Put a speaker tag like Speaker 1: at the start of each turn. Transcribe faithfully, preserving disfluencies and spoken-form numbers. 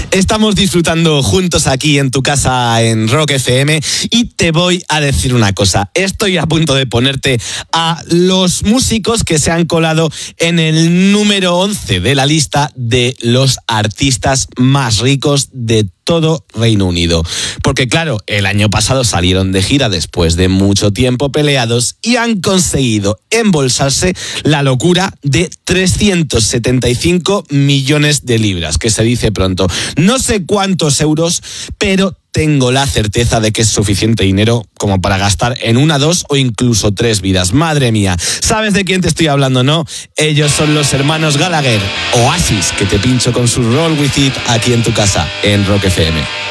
Speaker 1: Estamos disfrutando juntos aquí en tu casa en Rock F M y te voy a decir una cosa. Estoy a punto de ponerte a los músicos que se han colado en el número once de la lista de los artistas más ricos de todo Reino Unido. Porque claro, el año pasado salieron de gira después de mucho tiempo peleados y han conseguido embolsarse la locura de trescientos setenta y cinco millones de libras, que se dice pronto. No sé cuántos euros, pero tengo la certeza de que es suficiente dinero como para gastar en una, dos o incluso tres vidas. Madre mía, ¿sabes de quién te estoy hablando, no? Ellos son los hermanos Gallagher, Oasis, que te pincho con su Roll With It aquí en tu casa, en Rock F M.